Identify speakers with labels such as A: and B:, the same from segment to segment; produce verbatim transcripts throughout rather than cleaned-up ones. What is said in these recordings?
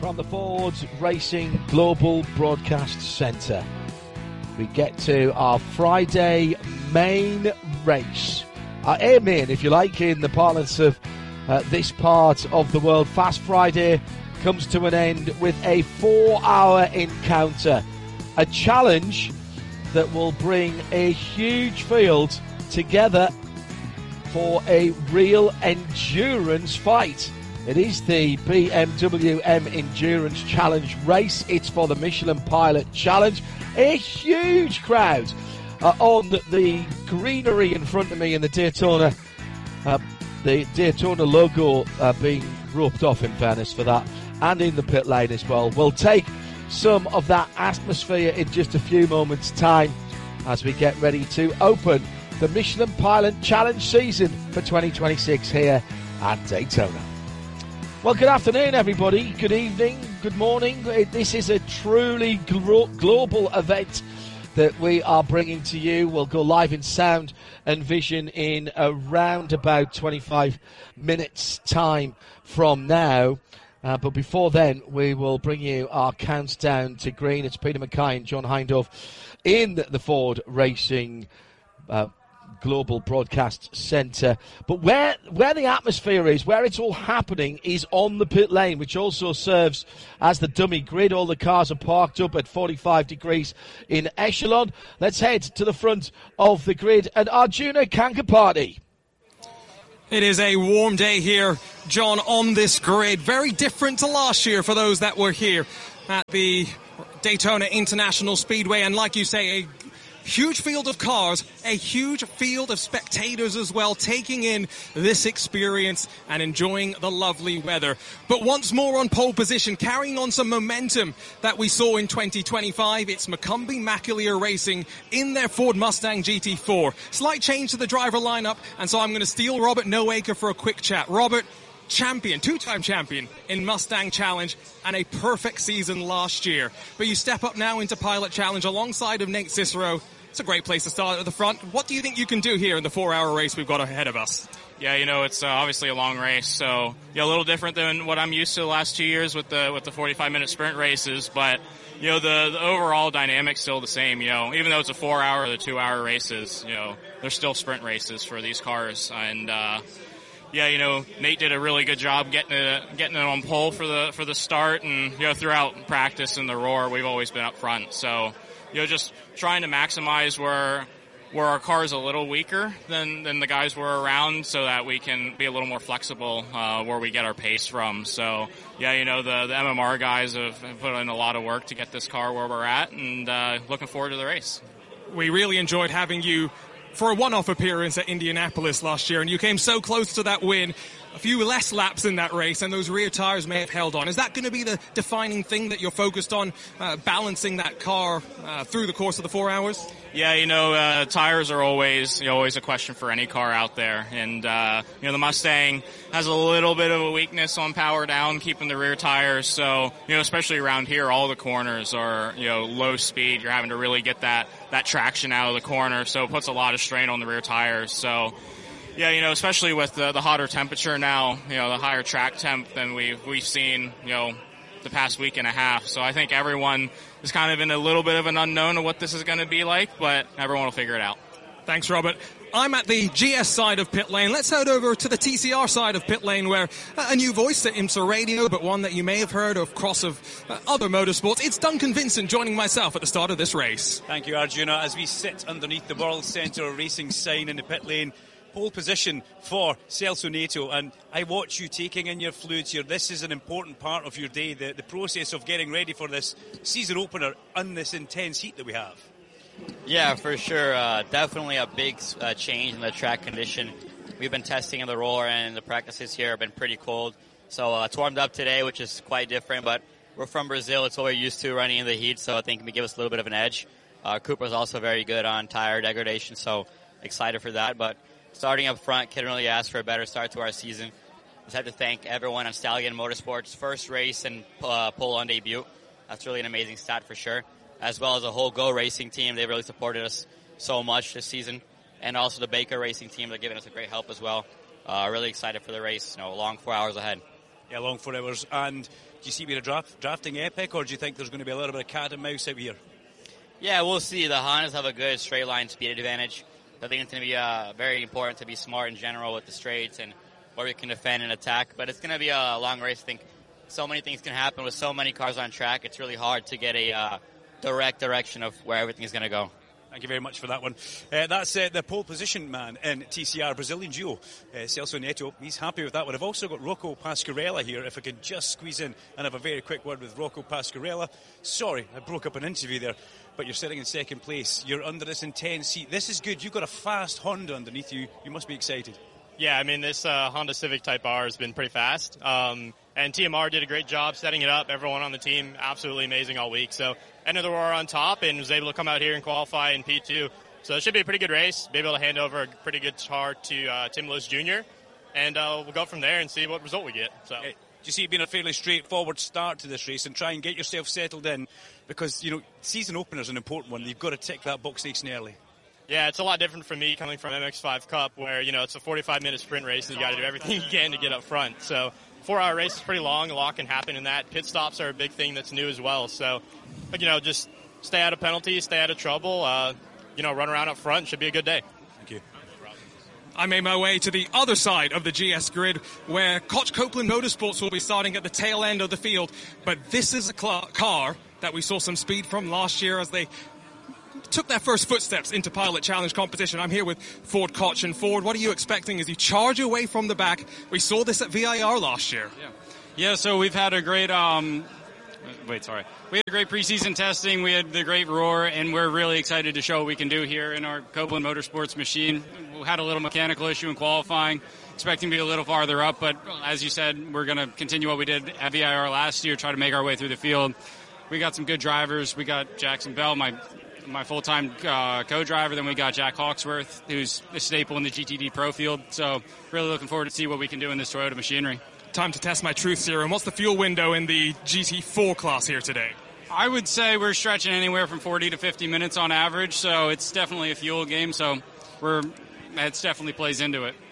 A: from the Ford Racing Global Broadcast Centre. We get to our Friday main race. Our aim in, if you like, in the parlance of uh, this part of the world. Fast Friday comes to an end with a four-hour encounter. A challenge that will bring a huge field together for a real endurance fight. It is the B M W M Endurance Challenge race. It's for the Michelin Pilot Challenge. A huge crowd uh, on the greenery in front of me in the Daytona, uh, the Daytona logo uh, being roped off, in fairness for that, and in the pit lane as well. We'll take some of that atmosphere in just a few moments' time as we get ready to open the Michelin Pilot Challenge season for twenty twenty-six here at Daytona. Well, good afternoon, everybody. Good evening, good morning. This is a truly glo- global event that we are bringing to you. We'll go live in sound and vision in around about twenty-five minutes' time from now. Uh, but before then, we will bring you our countdown to green. It's Peter Mackay and John Hindhaugh in the Ford Racing uh, Global Broadcast Centre. But where where the atmosphere is, where it's all happening, is on the pit lane, which also serves as the dummy grid. All the cars are parked up at forty-five degrees in echelon. Let's head to the front of the grid and Arjuna Kankapati.
B: It is a warm day here, John, on this grid. Very different to last year for those that were here at the Daytona International Speedway. And like you say, a huge field of cars, a huge field of spectators as well, taking in this experience and enjoying the lovely weather. But once more on pole position, carrying on some momentum that we saw in twenty twenty-five, it's Macumbi Maculier Racing in their Ford Mustang G T four. Slight change to the driver lineup, and so I'm going to steal Robert Noacre for a quick chat. Robert, champion, two-time champion in Mustang Challenge and a perfect season last year. But you step up now into Pilot Challenge alongside of Nate Cicero. It's a great place to start at the front. What do you think you can do here in the four-hour race we've got ahead of us?
C: Yeah, you know, it's uh, obviously a long race, so yeah, a little different than what I'm used to the last two years with the with the forty-five minute sprint races. But you know, the, the overall dynamic's still the same. You know, even though it's a four-hour or the two-hour races, you know, they're still sprint races for these cars. And uh, yeah, you know, Nate did a really good job getting it getting it on pole for the for the start, and you know, throughout practice and the roar, we've always been up front. So you know, just trying to maximize where where our car is a little weaker than, than the guys were around, so that we can be a little more flexible uh, where we get our pace from. So, yeah, you know, the, the M M R guys have, have put in a lot of work to get this car where we're at, and uh, looking forward to the race.
B: We really enjoyed having you for a one-off appearance at Indianapolis last year, and you came so close to that win. A few less laps in that race, and those rear tires may have held on. Is that going to be the defining thing that you're focused on, uh, balancing that car uh, through the course of the four hours?
C: Yeah, you know, uh, tires are always, you know, always a question for any car out there. And, uh, you know, the Mustang has a little bit of a weakness on power down, keeping the rear tires. So, you know, especially around here, all the corners are, you know, low speed. You're having to really get that, that traction out of the corner. So it puts a lot of strain on the rear tires. So, yeah, you know, especially with the, the hotter temperature now, you know, the higher track temp than we've, we've seen, you know, the past week and a half. So I think everyone is kind of in a little bit of an unknown of what this is going to be like, but everyone will figure it out.
B: Thanks, Robert. I'm at the G S side of pit lane. Let's head over to the T C R side of pit lane, where a new voice at IMSA Radio, but one that you may have heard of across of uh, other motorsports. It's Duncan Vincent joining myself at the start of this race.
D: Thank you, Arjuna. As we sit underneath the World Centre Racing sign in the pit lane, pole position for Celso Neto, and I watch you taking in your fluids here. This is an important part of your day, the, the process of getting ready for this season opener on this intense heat that we have.
E: Yeah, for sure. Uh, definitely a big uh, change in the track condition. We've been testing in the roller, and the practices here have been pretty cold. So uh, it's warmed up today, which is quite different, but we're from Brazil. It's what we're used to running in the heat, so I think it may give us a little bit of an edge. Uh, Cooper's also very good on tire degradation, so excited for that. But starting up front, couldn't really ask for a better start to our season. Just have to thank everyone on Stallion Motorsports' first race and uh, pole on debut. That's really an amazing stat for sure. As well as the whole Go Racing team. They really supported us so much this season. And also the Baker Racing team. They're giving us a great help as well. Uh, really excited for the race. You know, long four hours ahead.
D: Yeah, long four hours. And do you see me a draft, drafting epic, or do you think there's going to be a little bit of cat and mouse out here?
E: Yeah, we'll see. The Hondas have a good straight line speed advantage. I think it's going to be uh, very important to be smart in general with the straights and where we can defend and attack. But it's going to be a long race. I think so many things can happen with so many cars on track. It's really hard to get a uh, direct direction of where everything is going to go.
D: Thank you very much for that one. Uh, that's uh, the pole position man in T C R, Brazilian duo, uh, Celso Neto. He's happy with that one. I've also got Rocco Pasquarella here, if I could just squeeze in and have a very quick word with Rocco Pasquarella. Sorry, I broke up an interview there, but you're sitting in second place. You're under this intense heat. This is good. You've got a fast Honda underneath you. You must be excited.
F: Yeah, I mean, this uh, Honda Civic Type R has been pretty fast. Um, and T M R did a great job setting it up. Everyone on the team, absolutely amazing all week. So, end of the roar on top and was able to come out here and qualify in P two. So, it should be a pretty good race. Be able to hand over a pretty good car to uh, Tim Lewis Junior And uh, we'll go from there and see what result we get. So.
D: Do you see it being a fairly straightforward start to this race and try and get yourself settled in? Because, you know, season opener is an important one. You've got to tick that box nice and early.
F: Yeah, it's a lot different for me coming from M X five Cup where, you know, it's a forty-five minute sprint race and you got to do everything you can to get up front. So four-hour race is pretty long. A lot can happen in that. Pit stops are a big thing that's new as well. So, you know, just stay out of penalties, stay out of trouble, uh, you know, run around up front. Should be a good day.
D: Thank you.
B: I made my way to the other side of the G S grid where Koch Copeland Motorsports will be starting at the tail end of the field. But this is a cl- car that we saw some speed from last year as they took their first footsteps into Pilot Challenge competition. I'm here with Ford Koch. And Ford, what are you expecting as you charge away from the back? We saw this at V I R last year.
G: Yeah, yeah so we've had a great... Um, wait, sorry. We had a great preseason testing. We had the great roar, and we're really excited to show what we can do here in our Copeland Motorsports machine. We had a little mechanical issue in qualifying, expecting to be a little farther up, but as you said, we're going to continue what we did at V I R last year, try to make our way through the field. We got some good drivers. We got Jackson Bell, my my full-time uh, co-driver. Then we got Jack Hawksworth, who's a staple in the G T D Pro field. So really looking forward to see what we can do in this Toyota machinery.
B: Time to test my truth serum. What's the fuel window in the G T four class here today?
G: I would say we're stretching anywhere from forty to fifty minutes on average, so it's definitely a fuel game. So we're it definitely plays into it.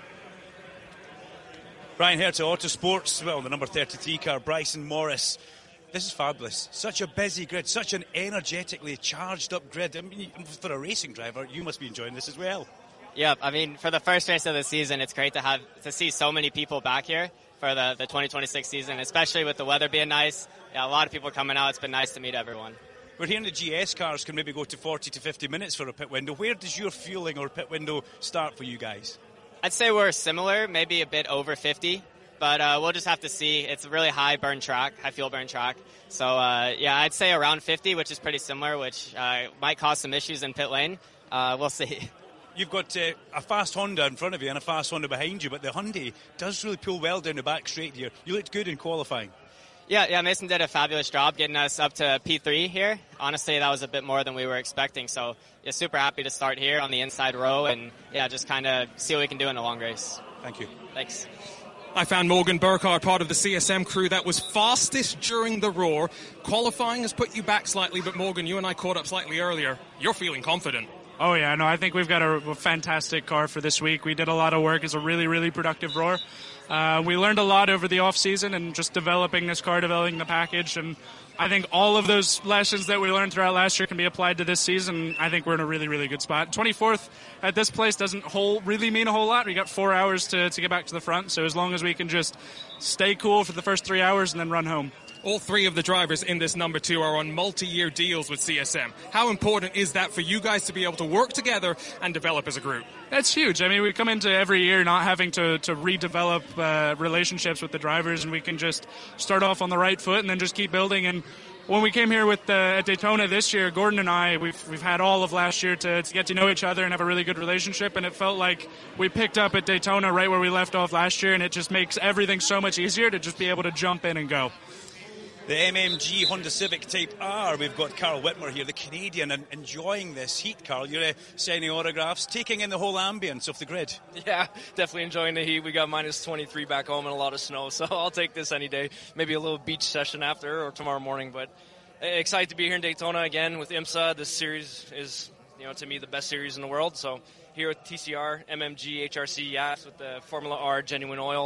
D: Brian Herta, Autosports, well, the number thirty-three car, Bryson Morris. This is fabulous. Such a busy grid, such an energetically charged up grid. I mean, for a racing driver, you must be enjoying this as well.
H: Yep, I mean, for the first race of the season, it's great to have to see so many people back here for the, the twenty twenty-six season, especially with the weather being nice. Yeah, a lot of people coming out. It's been nice to meet everyone.
D: We're hearing the G S cars can maybe go to forty to fifty minutes for a pit window. Where does your fueling or pit window start for you guys?
H: I'd say we're similar, maybe a bit over fifty. But uh, we'll just have to see. It's a really high burn track, high fuel burn track. So, uh, yeah, I'd say around fifty, which is pretty similar, which uh, might cause some issues in pit lane. Uh, we'll see.
D: You've got uh, a fast Honda in front of you and a fast Honda behind you, but the Hyundai does really pull well down the back straight here. You looked good in qualifying.
H: Yeah, yeah, Mason did a fabulous job getting us up to P three here. Honestly, that was a bit more than we were expecting. So, yeah, super happy to start here on the inside row and, yeah, just kind of see what we can do in a long race.
D: Thank you.
H: Thanks.
B: I found Morgan Burkhardt, part of the C S M crew that was fastest during the roar. Qualifying has put you back slightly, but Morgan, you and I caught up slightly earlier. You're feeling confident.
I: Oh, yeah, no, I think we've got a, a fantastic car for this week. We did a lot of work. It's a really, really productive roar. Uh, we learned a lot over the off-season and just developing this car, developing the package, and I think all of those lessons that we learned throughout last year can be applied to this season. I think we're in a really, really good spot. twenty-fourth at this place doesn't whole, really mean a whole lot. We got four hours to, to get back to the front, so as long as we can just stay cool for the first three hours and then run home.
B: All three of the drivers in this number two are on multi-year deals with C S M. How important is that for you guys to be able to work together and develop as a group?
I: That's huge. I mean, we come into every year not having to, to redevelop uh, relationships with the drivers, and we can just start off on the right foot and then just keep building. And when we came here with uh, at Daytona this year, Gordon and I, we've we've had all of last year to, to get to know each other and have a really good relationship, and it felt like we picked up at Daytona right where we left off last year, and it just makes everything so much easier to just be able to jump in and go.
D: The M M G Honda Civic Type R, we've got Carl Whitmer here, the Canadian, and enjoying this heat, Carl. You're uh, signing autographs, taking in the whole ambience of the grid.
J: Yeah, definitely enjoying the heat. We got minus twenty-three back home and a lot of snow, so I'll take this any day. Maybe a little beach session after or tomorrow morning, but excited to be here in Daytona again with IMSA. This series is, you know, to me, the best series in the world. So here with T C R, M M G, H R C, Yaps with the Formula R, Genuine Oil.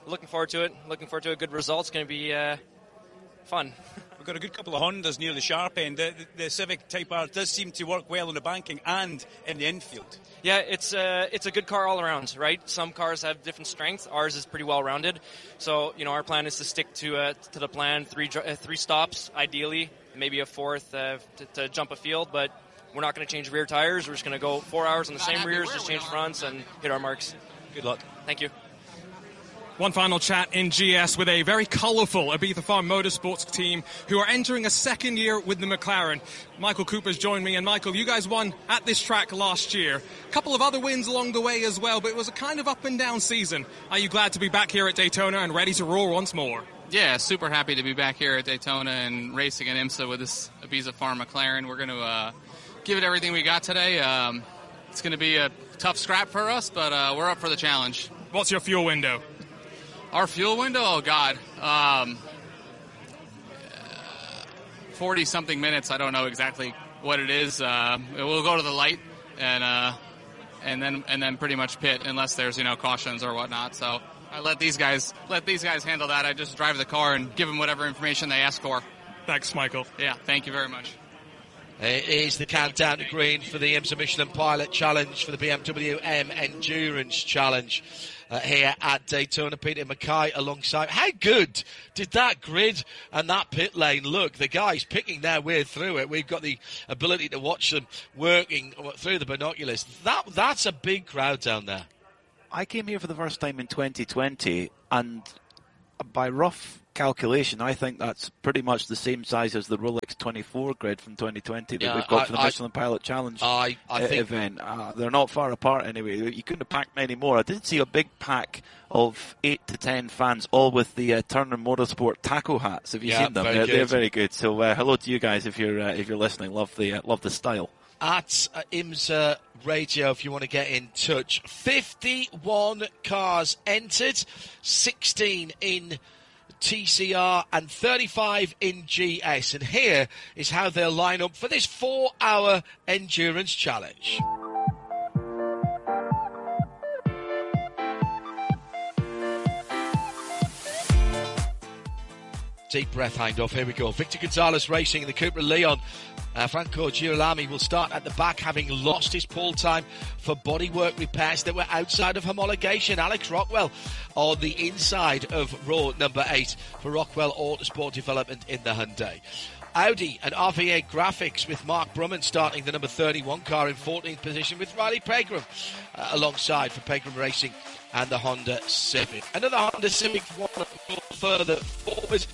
J: looking forward to it. Looking forward to a good result. It's going to be uh, fun.
D: We've got a good couple of Hondas near the sharp end. The, the, the Civic Type R does seem to work well in the banking and in the infield.
J: Yeah, it's a, it's a good car all around, right? Some cars have different strengths. Ours is pretty well rounded. So, you know, our plan is to stick to uh, to the plan, three uh, three stops, ideally, maybe a fourth uh, to, to jump a field, but we're not going to change rear tires. We're just going to go four hours on the same rears, just change fronts and hit our marks.
D: Good luck.
J: Thank you.
B: One final chat in G S with a very colourful Ibiza Farm Motorsports team who are entering a second year with the McLaren. Michael Cooper's joined me, and Michael, you guys won at this track last year. A couple of other wins along the way as well, but it was a kind of up and down season. Are you glad to be back here at Daytona and ready to roar once more?
K: Yeah, super happy to be back here at Daytona and racing at IMSA with this Ibiza Farm McLaren. We're going to uh, give it everything we got today. Um, it's going to be a tough scrap for us, but uh, we're up for the challenge.
B: What's your fuel window?
K: Our fuel window? Oh, God. Um, forty-something minutes. I don't know exactly what it is. Uh, we'll go to the light and uh, and then and then pretty much pit unless there's, you know, cautions or whatnot. So I let these guys let these guys handle that. I just drive the car and give them whatever information they ask for.
B: Thanks, Michael.
K: Yeah, thank you very much.
A: It is the countdown to green for the IMSA Michelin Pilot Challenge, for the B M W M Endurance Challenge uh, here at Daytona. Peter Mackay alongside. How good did that grid and that pit lane look? The guys picking their way through it. We've got the ability to watch them working through the binoculars. That That's a big crowd down there.
L: I came here for the first time in twenty twenty, and by rough calculation, I think that's pretty much the same size as the Rolex twenty-four grid from twenty twenty that
A: yeah,
L: we've got
A: I,
L: for the
A: I,
L: Michelin Pilot Challenge
A: I, I think
L: event. Uh, they're not far apart anyway. You couldn't have packed many more. I did see a big pack of eight to ten fans, all with the uh, Turner Motorsport taco hats. Have you
A: yeah,
L: seen them?
A: Very
L: they're,
A: good.
L: they're very good. So uh, hello to you guys if you're uh, if you're listening. Love the uh, love the style.
A: At uh, IMSA Radio, if you want to get in touch. fifty-one cars entered, sixteen in T C R and thirty-five in G S. And here is how they'll line up for this four-hour endurance challenge. Deep breath, Hindhoff. Here we go. Victor Gonzalez racing in the Cupra Leon. Uh, Franco Girolami will start at the back, having lost his pole time for bodywork repairs that were outside of homologation. Alex Rockwell on the inside of row number eight for Rockwell Autosport Development in the Hyundai. Audi and R V A Graphics with Mark Brumman starting the number thirty-one car in fourteenth position with Riley Pegram uh, alongside for Pegram Racing and the Honda Civic. Another Honda Civic one further forward.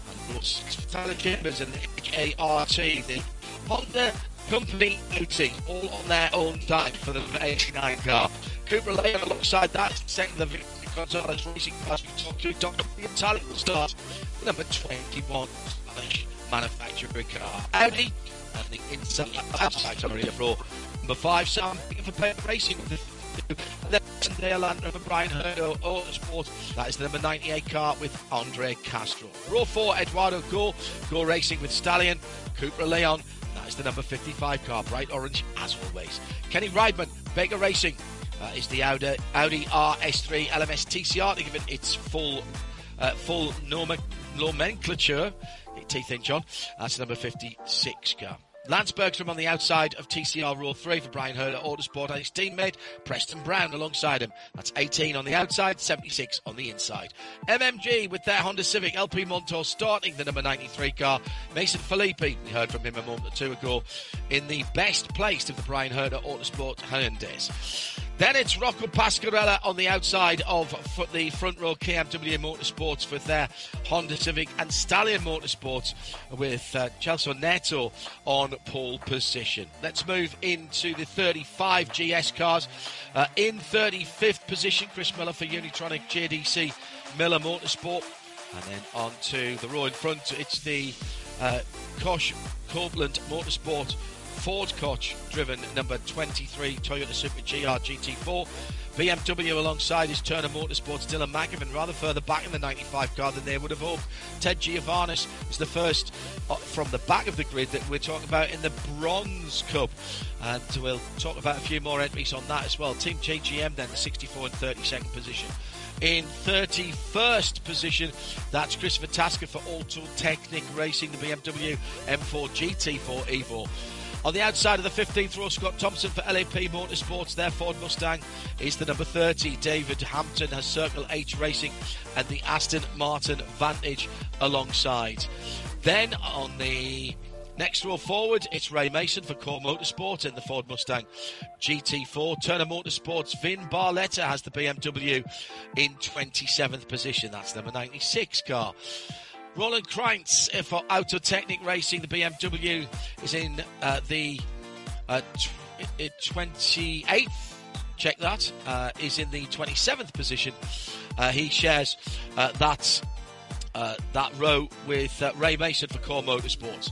A: Tyler Chambers and A R T, the Honda Company outing, all on their own time for the eighty-nine car. Cooper Leon alongside that, second the Victor Gonzalez Racing class. We talked to Doctor Italian will start number twenty-one manufacturer car. Audi and the inside, outside, sorry, of row number five. Sam for Pegram Racing with the then Dale Landry for Brian Herdo Autosport. That is the number ninety-eight car with Andre Castro. Row four, Eduardo Go. Go Racing with Stallion. Cooper Leon. That is the number fifty-five car. Bright orange as always. Kenny Reidman, Baker Racing. Uh, is the Audi, Audi R S three L M S T C R to give it its full uh, full nom- nomenclature. Teeth in, John. That's the number fifty-six car. Lance Bergstrom on the outside of T C R Row three for Brian Herder Autosport and his teammate Preston Brown alongside him. That's eighteen on the outside, seventy-six on the inside. M M G with their Honda Civic, L P Montour starting the number ninety-three car. Mason Filippi, we heard from him a moment or two ago, in the best placed of the Brian Herder Autosport Hyundais. Then it's Rocco Pasquarella on the outside of the front row K M W Motorsports with their Honda Civic, and Stallion Motorsports with uh, Celso Neto on pole position. Let's move into the thirty-five G S cars. Uh, in thirty-fifth position, Chris Miller for Unitronic J D C Miller Motorsport. And then on to the row in front, it's the uh, Koch Copeland Motorsport Ford Koch driven number twenty-three Toyota Super G R G T four. B M W alongside his Turner Motorsports Dylan McEvan, rather further back in the ninety-five car than they would have hoped. Ted Giovannis is the first uh, from the back of the grid that we're talking about in the Bronze Cup, and we'll talk about a few more entries on that as well. Team J G M then the sixty-four and thirty-second position. In thirty-first position, that's Christopher Tasker for Auto Technic Racing, the B M W M four G T four Evo. On the outside of the fifteenth row, Scott Thompson for L A P Motorsports. Their Ford Mustang is the number thirty. David Hampton has Circle H Racing and the Aston Martin Vantage alongside. Then on the next row forward, it's Ray Mason for Core Motorsport in the Ford Mustang G T four. Turner Motorsports' Vin Barletta has the B M W in twenty-seventh position. That's number ninety-six car. Roland Kreitz for Autotechnic Racing. The B M W is in uh, the uh, tw- twenty-eighth. Check that. Uh, is in the twenty-seventh position. Uh, he shares uh, that uh, that row with uh, Ray Mason for Core Motorsports.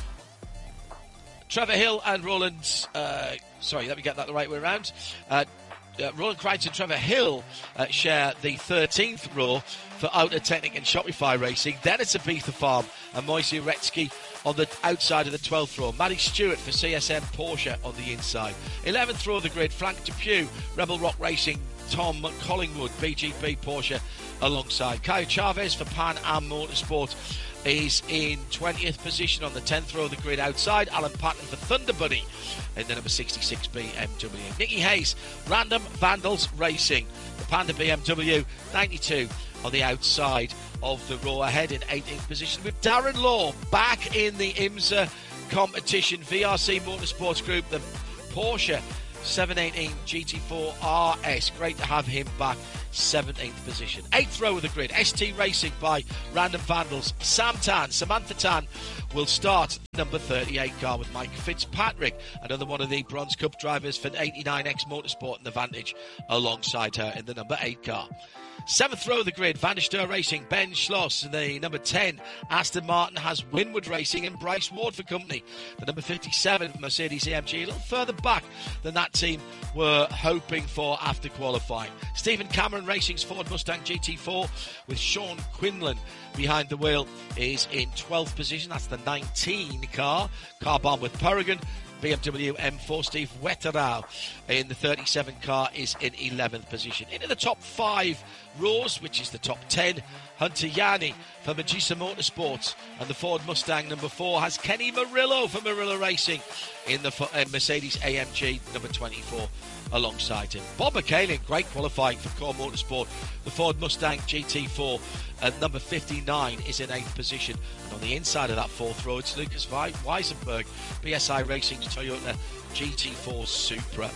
A: Trevor Hill and Roland. Uh, sorry, let me get that the right way around. Uh, uh, Roland Kreitz and Trevor Hill uh, share the thirteenth row for Autotechnic and Shopify Racing. Then it's Ibiza Farm and Moise Uretsky on the outside of the twelfth row. Matty Stewart for C S M Porsche on the inside. eleventh row of the grid, Frank Depew, Rebel Rock Racing, Tom Collingwood, B G B Porsche alongside. Caio Chavez for Pan Am Motorsport is in twentieth position on the tenth row of the grid outside. Alan Patton for Thunder Bunny in the number sixty-six B M W. Nicky Hayes, Random Vandals Racing, the Panda B M W, ninety-two on the outside of the row ahead in eighteenth position with Darren Law back in the IMSA competition. V R C Motorsports Group, the Porsche seven eighteen G T four R S. Great to have him back. seventeenth position. eighth row of the grid, S T Racing by Random Vandals. Sam Tan, Samantha Tan will start number thirty-eight car with Mike Fitzpatrick, another one of the Bronze Cup drivers for eighty-nine X Motorsport and the Vantage alongside her in the number eight car. Seventh row of the grid, Van der Steur Racing, Ben Schloss. The number ten, Aston Martin has Winward Racing and Bryce Ward for company. The number fifty-seven, Mercedes A M G, a little further back than that team were hoping for after qualifying. Stephen Cameron Racing's Ford Mustang G T four with Sean Quinlan behind the wheel is in twelfth position. That's the nineteen car. Car bomb with Peregrine. B M W M four, Steve Wetterau in the thirty-seven car is in eleventh position. Into the top five rows, which is the top ten, Hunter Yanni for Magisa Motorsports, and the Ford Mustang number four has Kenny Murillo for Murillo Racing in the uh, Mercedes A M G number twenty-four alongside him. Bob McCain, great qualifying for Core Motorsport. The Ford Mustang G T four at number fifty-nine is in eighth position. And on the inside of that fourth row, it's Lucas Weisenberg, B S I Racing's Toyota G T four Supra.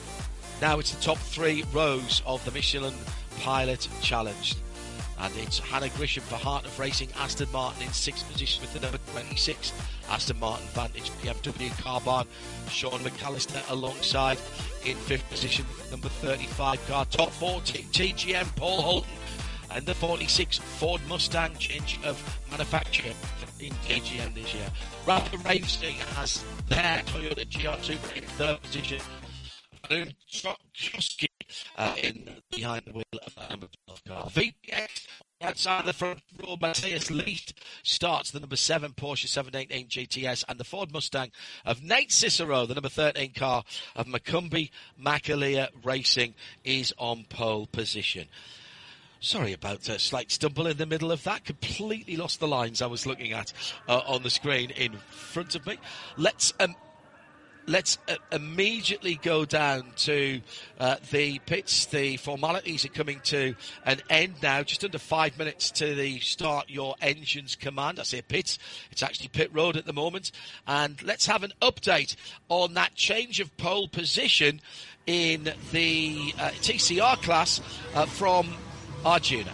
A: Now it's the top three rows of the Michelin Pilot Challenge. And it's Hannah Grisham for Heart of Racing, Aston Martin in sixth position with the number twenty-six Aston Martin Vantage B M W car barn. Sean McAllister alongside in fifth position with number thirty-five car. Top forty, T G M Paul Holton and the forty-six Ford Mustang change of manufacture in T G M this year. Rapper Racing has their Toyota G R two in third position. Trotsky uh, in behind the wheel of that number twelve car. V P X outside the front row, Matthias Least starts the number seven Porsche seven eighteen G T S, and the Ford Mustang of Nate Cicero, the number thirteen car of Macumbi Macalia Racing, is on pole position. Sorry about a slight stumble in the middle of that. Completely lost the lines I was looking at uh, on the screen in front of me. Let's um, let's uh, immediately go down to uh, the pits. The formalities are coming to an end now. Just under five minutes to the start your engines command. I say pits. It's actually pit road at the moment. And let's have an update on that change of pole position in the uh, T C R class uh, from Arjuna.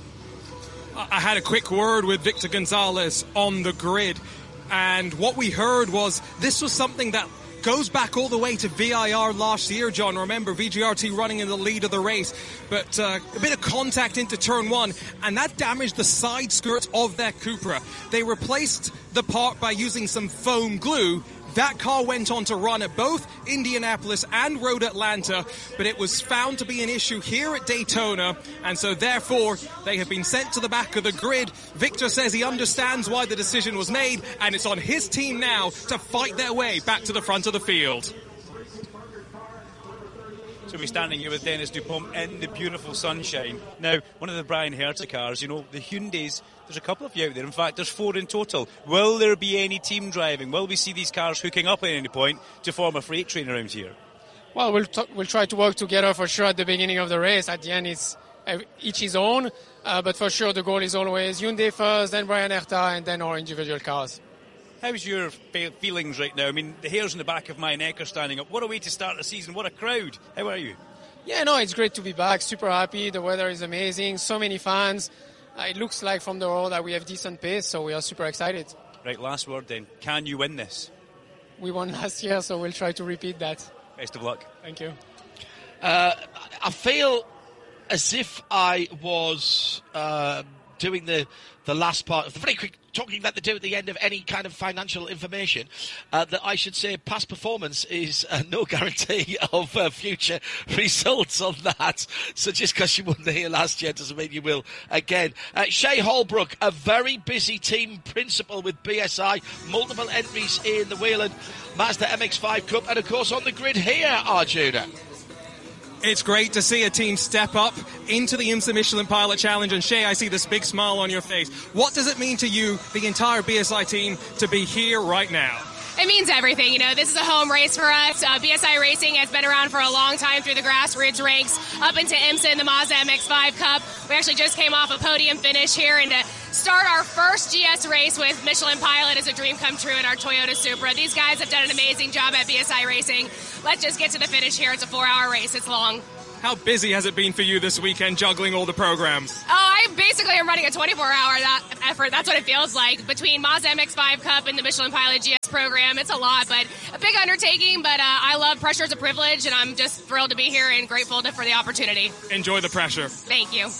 B: I had a quick word with Victor Gonzalez on the grid, and what we heard was this was something that goes back all the way to V I R last year, John. Remember, V G R T running in the lead of the race, but uh, a bit of contact into turn one, and that damaged the side skirts of their Cupra. They replaced the part by using some foam glue. That car went on to run at both Indianapolis and Road Atlanta, but it was found to be an issue here at Daytona, and so therefore they have been sent to the back of the grid. Victor says he understands why the decision was made, and it's on his team now to fight their way back to the front of the field.
D: So we're standing here with Dennis Dupont in the beautiful sunshine. Now, one of the Brian Herta cars, you know, the Hyundais, there's a couple of you out there. In fact, there's four in total. Will there be any team driving? Will we see these cars hooking up at any point to form a freight train around here?
M: Well, we'll, t- we'll try to work together for sure at the beginning of the race. At the end, it's each his own. Uh, but for sure, the goal is always Hyundai first, then Brian Herta, and then our individual cars.
D: How's your fe- feelings right now? I mean, the hairs on the back of my neck are standing up. What a way to start the season. What a crowd. How are you?
M: Yeah, no, it's great to be back. Super happy. The weather is amazing. So many fans. Uh, it looks like from the road that we have decent pace, so we are super excited.
D: Right, last word then. Can you win this?
M: We won last year, so we'll try to repeat that.
D: Best of luck.
M: Thank you.
A: Uh, I feel as if I was uh, doing the the last part of the very quick talking that they do at the end of any kind of financial information, uh, that I should say past performance is uh, no guarantee of uh, future results on that. So just because you won here last year doesn't mean you will again. Uh, Shea Holbrook, a very busy team principal with B S I, multiple entries in the Whelen Mazda M X five Cup, and of course on the grid here, Arjuna.
B: It's great to see a team step up into the IMSA Michelin Pilot Challenge. And Shea, I see this big smile on your face. What does it mean to you, the entire B S I team, to be here right now?
N: It means everything. You know, this is a home race for us. Uh, B S I Racing has been around for a long time through the grassroots ranks up into IMSA and the Mazda M X five Cup. We actually just came off a podium finish here, and to start our first G S race with Michelin Pilot is a dream come true in our Toyota Supra. These guys have done an amazing job at B S I Racing. Let's just get to the finish here. It's a four-hour race. It's long.
B: How busy has it been for you this weekend, juggling all the programs?
N: Oh, I basically am running a twenty-four hour that effort. That's what it feels like. Between Mazda M X five Cup and the Michelin Pilot G S program, it's a lot, but a big undertaking. But uh, I love pressure as a privilege, and I'm just thrilled to be here and grateful to, for the opportunity.
B: Enjoy the pressure.
N: Thank you.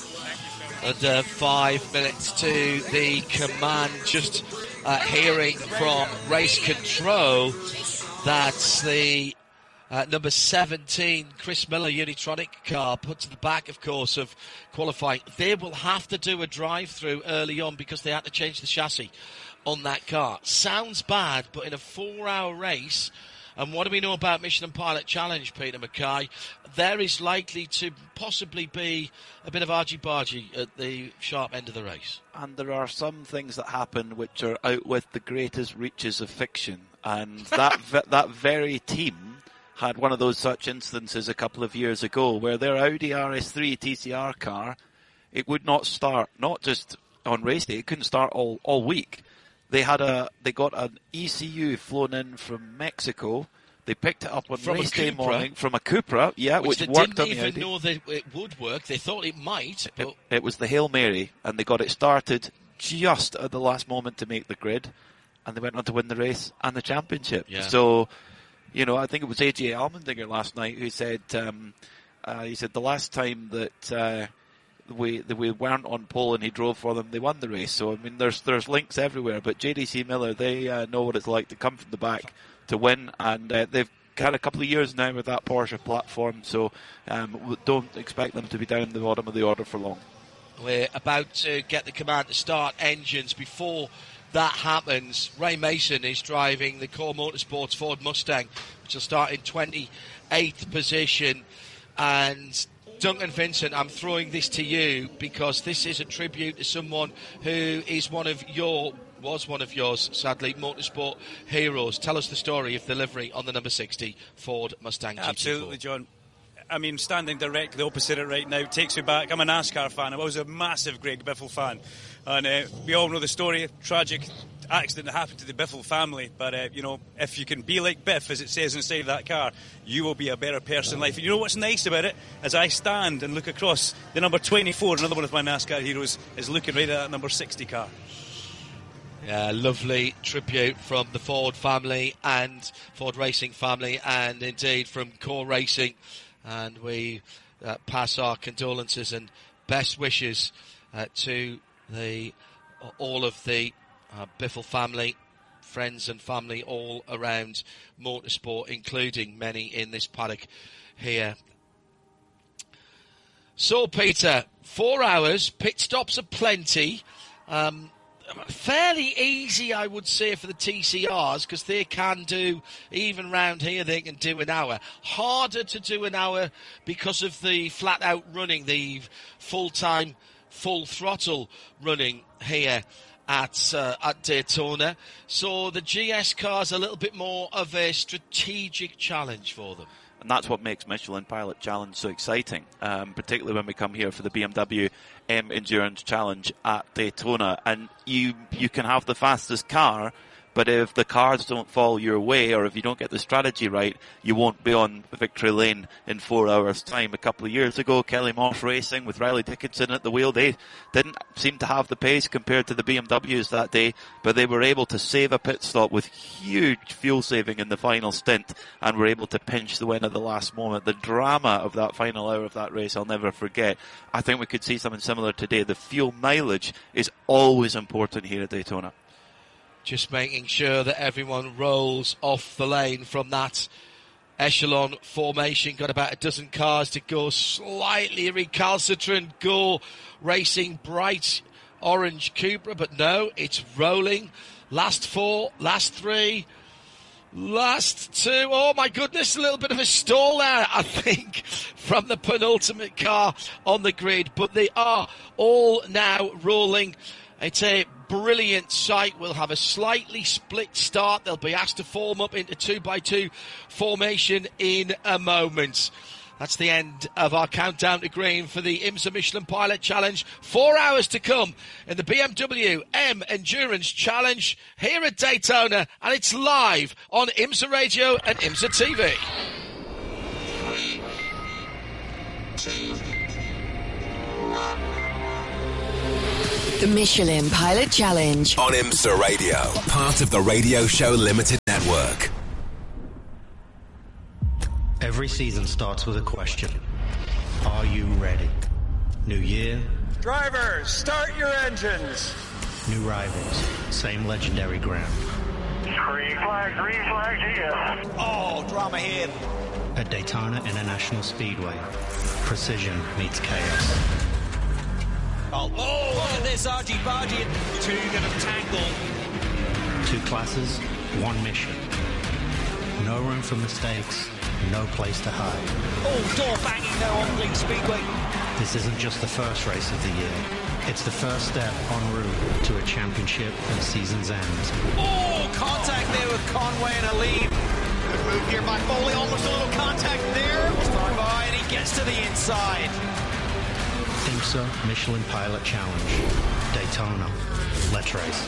A: And uh, five minutes to the command. Just uh, hearing from race control, that's the Uh, number seventeen, Chris Miller Unitronic car, put to the back, of course, of qualifying. They will have to do a drive-through early on because they had to change the chassis on that car. Sounds bad, but in a four-hour race, and what do we know about Michelin Pilot Challenge, Peter Mackay? There is likely to possibly be a bit of argy-bargy at the sharp end of the race.
L: And there are some things that happen which are out with the greatest reaches of fiction. And that ve- that very team had one of those such instances a couple of years ago where their Audi R S three T C R car, it would not start, not just on race day, it couldn't start all, all week. They had a, they got an E C U flown in from Mexico. They picked it up on
A: from
L: race day morning from a Cupra, yeah, which,
A: which they
L: worked
A: didn't
L: on the
A: even
L: Audi.
A: know that it would work. They thought it might. But
L: It, it was the Hail Mary, and they got it started just at the last moment to make the grid, and they went on to win the race and the championship.
A: Yeah.
L: So, you know, I think it was A J Allmendinger last night who said, um, uh, he said the last time that uh, we that we weren't on pole and he drove for them, they won the race. So, I mean, there's there's links everywhere. But J D C Miller, they uh, know what it's like to come from the back to win, and uh, they've had a couple of years now with that Porsche platform. So, um, don't expect them to be down the bottom of the order for long.
A: We're about to get the command to start engines. Before that happens, Ray Mason is driving the Core Motorsports Ford Mustang, which will start in twenty-eighth position. And Duncan Vincent, I'm throwing this to you because this is a tribute to someone who is one of your, was one of yours, sadly, motorsport heroes. Tell us the story of delivery on the number sixty Ford Mustang G T four.
D: Absolutely, John. I mean, standing directly opposite it right now takes me back. I'm a NASCAR fan. I was a massive Greg Biffle fan. And uh, we all know the story, tragic accident that happened to the Biffle family. But, uh, you know, if you can be like Biff, as it says inside that car, you will be a better person in life. And you know what's nice about it? As I stand and look across, the number twenty-four, another one of my NASCAR heroes, is looking right at that number sixty car.
A: Yeah, lovely tribute from the Ford family and Ford Racing family, and indeed from Core Racing. And we uh, pass our condolences and best wishes uh, to the uh, all of the uh, Biffle family, friends and family all around motorsport, including many in this paddock here. So, Peter, four hours, pit stops are plenty. Um, fairly easy, I would say, for the T C Rs, because they can do, even round here, they can do an hour. Harder to do an hour because of the flat-out running, the full-time, full-throttle running here at uh, at Daytona. So the G S cars a little bit more of a strategic challenge for them.
L: And that's what makes Michelin Pilot Challenge so exciting, um, particularly when we come here for the B M W M Endurance Challenge at Daytona. And you you can have the fastest car, but if the cars don't fall your way, or if you don't get the strategy right, you won't be on victory lane in four hours' time. A couple of years ago, Kelly Moss Racing with Riley Dickinson at the wheel, they didn't seem to have the pace compared to the B M Ws that day, but they were able to save a pit stop with huge fuel saving in the final stint, and were able to pinch the win at the last moment. The drama of that final hour of that race, I'll never forget. I think we could see something similar today. The fuel mileage is always important here at Daytona.
A: Just making sure that everyone rolls off the lane from that echelon formation. Got about a dozen cars to go. Slightly recalcitrant Go racing bright orange Cupra, but no, it's rolling. Last four, last three, last two. Oh my goodness, a little bit of a stall there, I think, from the penultimate car on the grid, but they are all now rolling. It's a brilliant sight. We'll have a slightly split start. They'll be asked to form up into two by two formation in a moment. That's the end of our countdown to green for the IMSA Michelin Pilot Challenge. Four hours to come in the B M W M Endurance Challenge here at Daytona, and it's live on IMSA Radio and IMSA T V.
O: The Michelin Pilot Challenge
P: on IMSA Radio, part of the Radio Show Limited Network.
Q: Every season starts with a question. Are you ready? New year.
R: Drivers, start your engines.
Q: New rivals. Same legendary ground.
R: Green flag, green flag, yes. Oh, drama here.
Q: At Daytona International Speedway, precision meets chaos.
R: Oh, oh, look at this, argy-bargy. Two going to tangle.
Q: Two classes, one mission. No room for mistakes, no place to hide.
R: Oh, door banging there on Link Speedway.
Q: This isn't just the first race of the year. It's the first step en route to a championship and season's end.
R: Oh, contact there with Conway and Aleem. Good move here by Foley, almost a little contact there. Time by, and he gets to the inside.
Q: IMSA Michelin Pilot Challenge. Daytona. Let's race.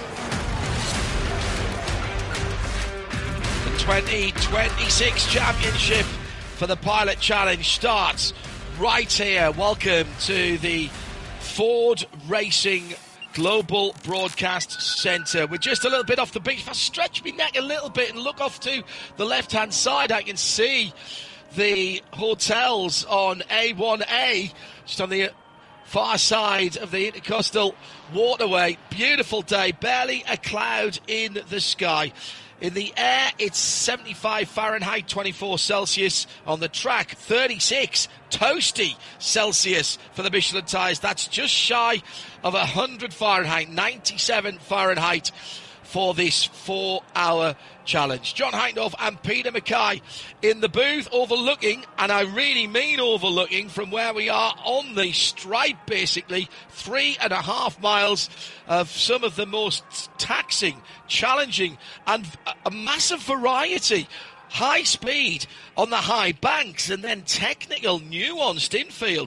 A: The twenty twenty-six championship for the Pilot Challenge starts right here. Welcome to the Ford Racing Global Broadcast Centre. We're just a little bit off the beach. If I stretch my neck a little bit and look off to the left-hand side, I can see the hotels on A one A, just on the far side of the Intercoastal Waterway. Beautiful day, barely a cloud in the sky. In the air, it's seventy-five Fahrenheit, twenty-four Celsius. On the track, thirty-six toasty Celsius for the Michelin tyres. That's just shy of one hundred Fahrenheit, ninety-seven Fahrenheit for this four-hour challenge. John Heitendorf and Peter Mackay in the booth, overlooking, and I really mean overlooking, from where we are on the stripe, basically, three and a half miles of some of the most taxing, challenging, and a massive variety. High speed on the high banks, and then technical, nuanced infield.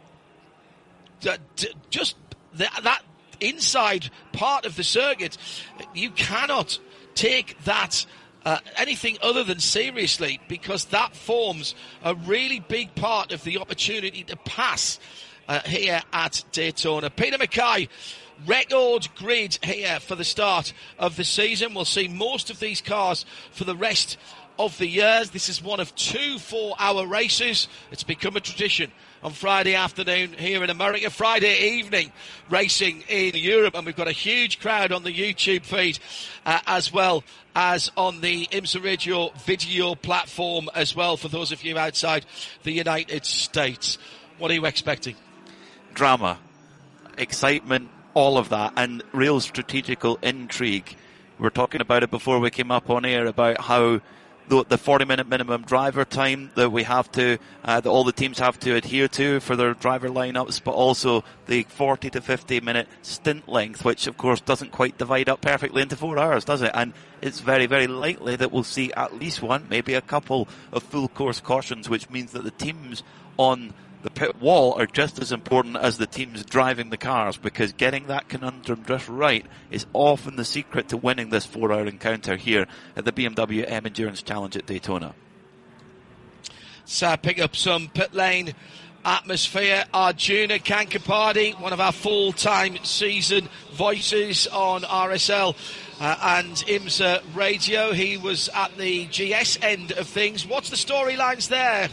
A: Just that inside part of the circuit, you cannot take that uh, anything other than seriously, because that forms a really big part of the opportunity to pass uh, here at Daytona. Peter Mackay, record grid here for the start of the season. We'll see most of these cars for the rest of the years. This is one of two four-hour races. It's become a tradition on Friday afternoon here in America, Friday evening racing in Europe, and we've got a huge crowd on the YouTube feed uh, as well as on the IMSA Radio video platform as well, for those of you outside the United States. What are you expecting?
L: Drama, excitement, all of that, and real strategical intrigue. We were talking about it before we came up on air about how the, the forty minute minimum driver time that we have to, uh, that all the teams have to adhere to for their driver lineups, but also the forty to fifty minute stint length, which of course doesn't quite divide up perfectly into four hours, does it? And it's very, very likely that we'll see at least one, maybe a couple of full course cautions, which means that the teams on the pit wall are just as important as the teams driving the cars, because getting that conundrum just right is often the secret to winning this four-hour encounter here at the B M W M Endurance Challenge at Daytona.
A: So uh, pick up some pit lane atmosphere. Arjuna Kankapardi, one of our full-time season voices on R S L uh, and IMSA Radio. He was at the G S end of things. What's the storylines there?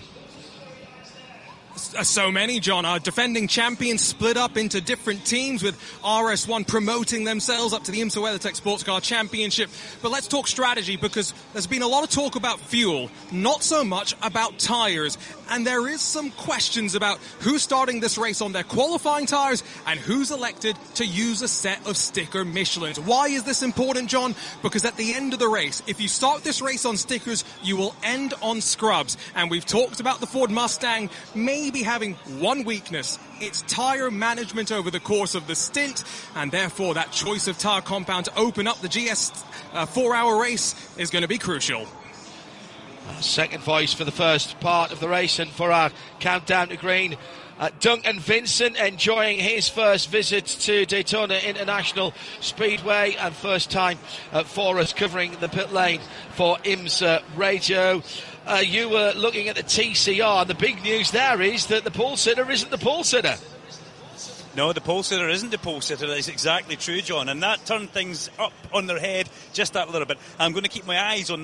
B: So many, John. Our defending champions split up into different teams, with R S one promoting themselves up to the IMSA WeatherTech Sports Car Championship. But let's talk strategy, because there's been a lot of talk about fuel, not so much about tyres. And there is some questions about who's starting this race on their qualifying tyres and who's elected to use a set of sticker Michelins. Why is this important, John? Because at the end of the race, if you start this race on stickers, you will end on scrubs. And we've talked about the Ford Mustang maybe having one weakness: its tyre management over the course of the stint, and therefore that choice of tyre compound to open up the G S uh, four-hour race is going to be crucial.
A: Second voice for the first part of the race, and for our countdown to green, uh, Duncan Vincent enjoying his first visit to Daytona International Speedway, and first time uh, for us covering the pit lane for IMSA Radio. Uh, you were looking at the T C R, and the big news there is that the pole sitter isn't the pole sitter.
D: No, the pole sitter isn't the pole sitter. That's exactly true, John. And that turned things up on their head just that little bit. I'm going to keep my eyes on that.